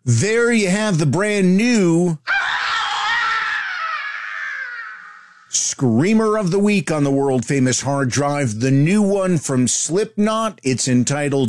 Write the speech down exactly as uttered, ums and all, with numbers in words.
There you have the brand new Screamer of the Week on the world famous hard drive. The new one from Slipknot. It's entitled